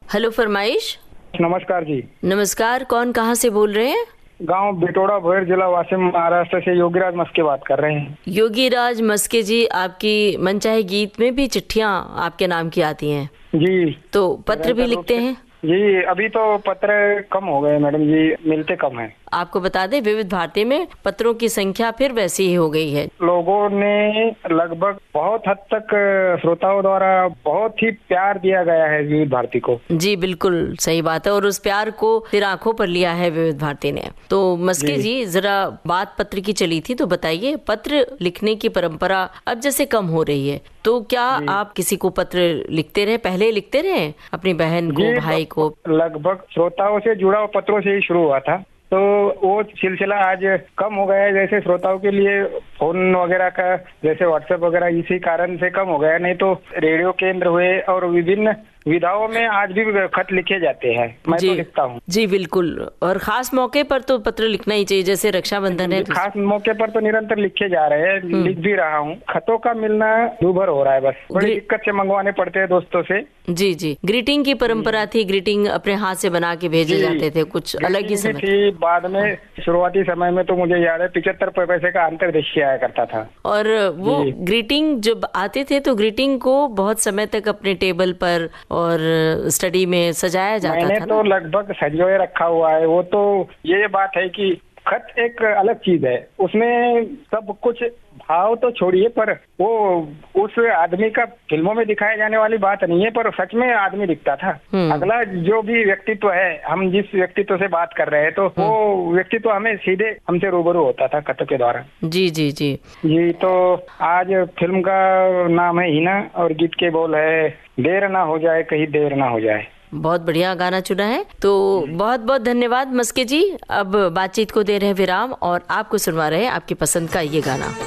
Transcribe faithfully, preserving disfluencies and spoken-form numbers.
Hello फरमाइश। नमस्कार जी। नमस्कार, कौन कहाँ से बोल रहे हैं? गांव बिटोड़ा भोयर, जिला वाशिम, महाराष्ट्र से योगीराज मस्के बात कर रहे हैं। योगीराज मस्के जी, आपकी मनचाहे गीत में भी चिट्ठियाँ आपके नाम की आती हैं जी। तो पत्र भी लिखते हैं? जी, अभी तो पत्र कम हो गए मैडम जी, मिलते कम हैं। आपको बता दें, विविध भारती में पत्रों की संख्या फिर वैसी ही हो गई है। लोगों ने लगभग बहुत हद तक श्रोताओं द्वारा बहुत ही प्यार दिया गया है विविध भारती को। जी बिल्कुल सही बात है, और उस प्यार को फिर आंखों पर लिया है विविध भारती ने। तो मस्के जी, जी जरा बात पत्र की चली थी, तो बताइए, पत्र लिखने की परंपरा अब जैसे कम हो रही है, तो क्या आप किसी को पत्र लिखते रहे? पहले लिखते रहे अपनी बहन को, भाई को? लगभग श्रोताओं से जुड़ा पत्रों से ही शुरू हुआ था, तो वो सिलसिला आज कम हो गया है। जैसे श्रोताओं के लिए फोन वगैरह का, जैसे व्हाट्सएप वगैरह, इसी कारण से कम हो गया। नहीं तो रेडियो केंद्र हुए और विभिन्न विधाओं में आज भी खत लिखे जाते हैं, मैं तो लिखता हूँ। जी बिल्कुल, और खास मौके पर तो पत्र लिखना ही चाहिए, जैसे रक्षाबंधन है। खास मौके पर तो निरंतर लिखे जा रहे हैं, लिख भी रहा हूँ। खतों का मिलना दूभर हो रहा है, बस बड़ी दिक्कत से मंगवाने पड़ते हैं दोस्तों से। जी जी, ग्रीटिंग की परंपरा थी, ग्रीटिंग अपने हाथ से बना के भेजे जाते थे, कुछ अलग ही समय थी। बाद में शुरुआती समय में तो मुझे याद है पिछहत्तर पैसे का अंतर्देशीय आया करता था। और वो ग्रीटिंग जब आते थे तो ग्रीटिंग को बहुत समय तक अपने टेबल पर और स्टडी में सजाया जाता मैंने था। तो लगभग सजोए रखा हुआ है। वो तो ये बात है कि खत एक अलग चीज है, उसमें सब कुछ भाव तो छोड़िए, पर वो उस आदमी का फिल्मों में दिखाए जाने वाली बात नहीं है, पर सच में आदमी दिखता था। अगला जो भी व्यक्तित्व है, हम जिस व्यक्तित्व से बात कर रहे हैं, तो वो व्यक्तित्व हमें सीधे हमसे रूबरू होता था खत के द्वारा। जी जी जी जी। तो आज फिल्म का नाम है हिना और गीत के बोल है, देर ना हो जाए कहीं देर ना हो जाए। बहुत बढ़िया गाना चुना है, तो बहुत बहुत धन्यवाद मस्के जी। अब बातचीत को दे रहे हैं विराम और आपको सुनवा रहे हैं आपकी पसंद का ये गाना।